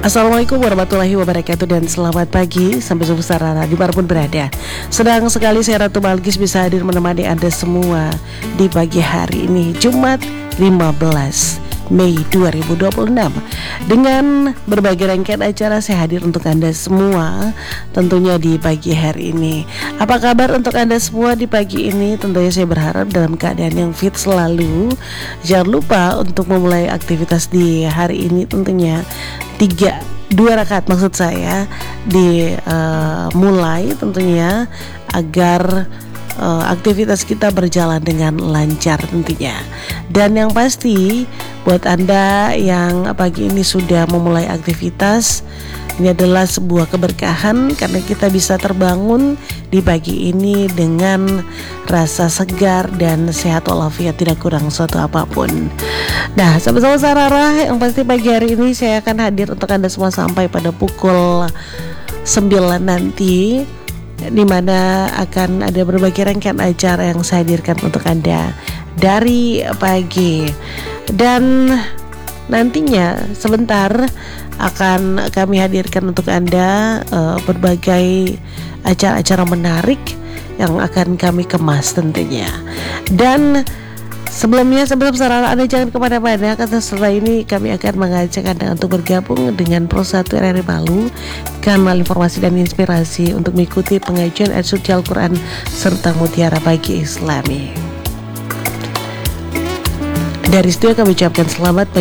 Assalamualaikum warahmatullahi wabarakatuh dan selamat pagi sampai subuh sarana dimanapun berada. Senang sekali saya Ratu Balkis bisa hadir menemani Anda semua di pagi hari ini Jumat 15 Mei 2026 dengan berbagai rangkaian acara. Saya hadir untuk Anda semua tentunya di pagi hari ini. Apa kabar untuk Anda semua di pagi ini? Tentunya saya berharap dalam keadaan yang fit selalu. Jangan lupa untuk memulai aktivitas di hari ini tentunya 2 rakaat maksud saya dimulai tentunya agar aktivitas kita berjalan dengan lancar tentunya. Dan yang pasti buat Anda yang pagi ini sudah memulai aktivitas, ini adalah sebuah keberkahan karena kita bisa terbangun di pagi ini dengan rasa segar dan sehat walafiat, tidak kurang suatu apapun. Nah, sahabat-sahabat Sarara, yang pasti pagi hari ini saya akan hadir untuk Anda semua sampai pada pukul 9 nanti, di mana akan ada berbagai rangkaian acara yang saya hadirkan untuk Anda dari pagi. Dan nantinya sebentar akan kami hadirkan untuk Anda berbagai acara-acara menarik yang akan kami kemas tentunya. Dan sebelum Sarara, Anda jangan kemana-mana, karena setelah ini kami akan mengajak Anda untuk bergabung dengan Pro 1 RRI Palu, kanal informasi dan inspirasi untuk mengikuti pengajian ayat suci Al-Quran serta mutiara pagi Islami. Dari studio kami ucapkan selamat pagi